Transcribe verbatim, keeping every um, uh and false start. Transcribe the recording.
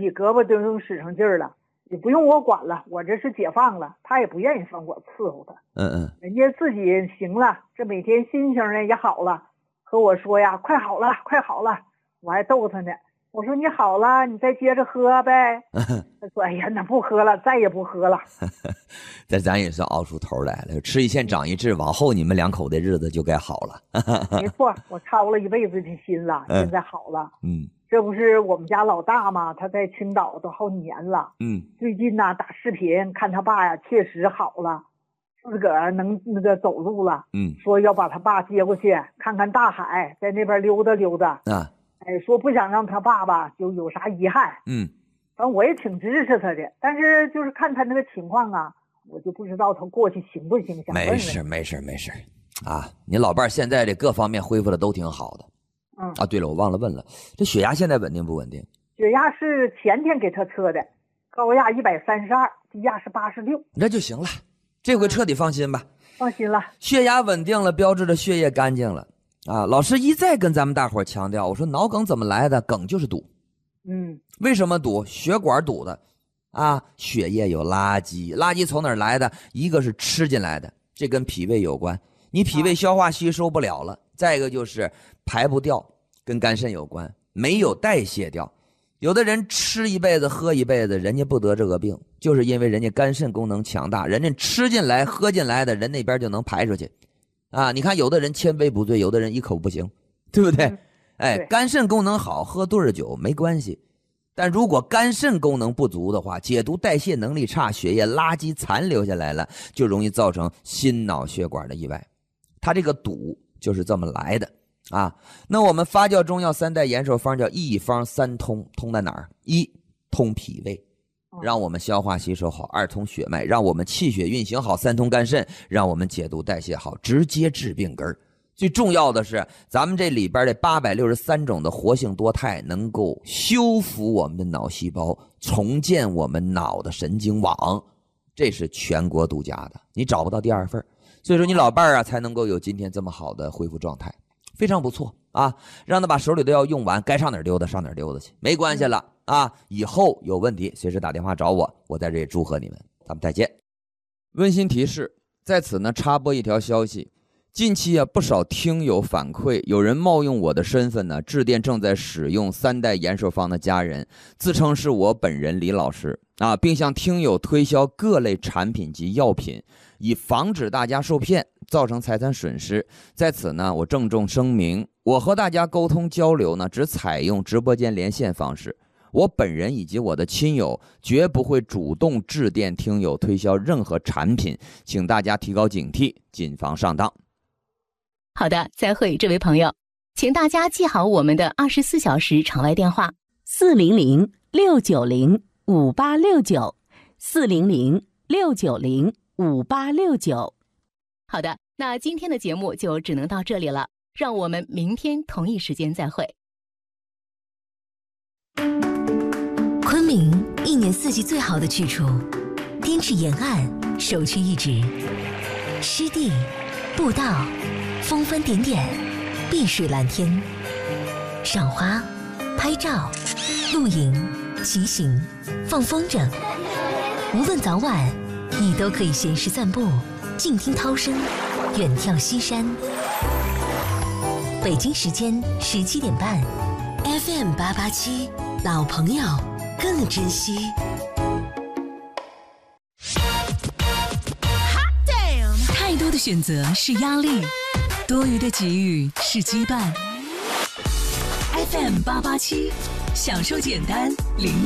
己胳膊都用使上劲儿了，也不用我管了，我这是解放了，他也不愿意让我伺候他。 嗯嗯， 人家自己行了，这每天心情呢也好了，和我说呀，快好了，快好了，我还逗他呢。我说你好了，你再接着喝呗。他说：“哎呀，那不喝了，再也不喝了。” 这咱也算熬出头来了，吃一堑长一智，往后你们两口的日子就该好了。 没错，我操了一辈子的心了，现在好了。 嗯， 这不是我们家老大吗？他在青岛都好几年了。 嗯， 最近呢，打视频看他爸呀，确实好了，自个儿能那个走路了。 嗯， 说要把他爸接过去看看大海，在那边溜达溜达。 啊。 哎，说不想让他爸爸就有啥遗憾。 嗯， 反正我也挺支持他的，但是就是看他那个情况啊，我就不知道他过去行不行。想问问没事没事没事啊，你老伴儿现在这各方面恢复的都挺好的。 嗯啊，对了，我忘了问了，这血压现在稳定不稳定？ 血压是前天给他测的，高压一百三十二，低压是八十六， 那就行了，这回彻底放心吧。 放心了， 血压稳定了，标志着血液干净了。啊，老师一再跟咱们大伙强调，我说脑梗怎么来的？梗就是堵。 嗯， 为什么堵？血管堵的啊，血液有垃圾，垃圾从哪儿来的？一个是吃进来的，这跟脾胃有关，你脾胃消化吸收不了了；再一个就是排不掉，跟肝肾有关，没有代谢掉。有的人吃一辈子喝一辈子，人家不得这个病，就是因为人家肝肾功能强大，人家吃进来喝进来的，人那边就能排出去。啊，你看有的人千杯不醉，有的人一口不行，对不对？ 嗯、 哎， 对， 肝肾功能好，喝对儿酒没关系。但如果肝肾功能不足的话，解毒代谢能力差，血液垃圾残留下来了，就容易造成心脑血管的意外。它这个堵就是这么来的啊。那我们发酵中药三代延寿方叫一方三通，通在哪儿？一，通脾胃，让我们消化吸收好；二，通血脉，让我们气血运行好；三，通肝肾，让我们解毒代谢好，直接治病根儿。最重要的是，咱们这里边的八百六十三种的活性多肽能够修复我们的脑细胞，重建我们脑的神经网，这是全国独家的，你找不到第二份。所以说你老伴儿啊才能够有今天这么好的恢复状态，非常不错啊！让他把手里的药用完，该上哪儿溜达上哪儿溜达去，没关系了啊！以后有问题随时打电话找我，我在这也祝贺你们，咱们再见。温馨提示，在此呢插播一条消息。近期啊，不少听友反馈，有人冒用我的身份呢，致电正在使用三代延寿方的家人，自称是我本人李老师啊，并向听友推销各类产品及药品，以防止大家受骗，造成财产损失。在此呢，我郑重声明，我和大家沟通交流呢，只采用直播间连线方式。我本人以及我的亲友绝不会主动致电听友推销任何产品，请大家提高警惕，谨防上当。 好的，再会，这位朋友，请大家记好我们的二十四小时场外电话：四零零六九零五八六九，四零零六九零五八六九。好的，那今天的节目就只能到这里了，让我们明天同一时间再会。 昆明一年四季最好的去处，滇池沿岸首屈一指，湿地、步道。峰峰点点，碧水蓝天，赏花、拍照、露营、骑行、放风筝，无论早晚，你都可以闲时散步，静听涛声，远眺西山。北京时间十七点半 ，F M 八八七，老朋友更珍惜。 太多的选择是压力。多余的给予是羁绊。F M 八八七，享受简单零。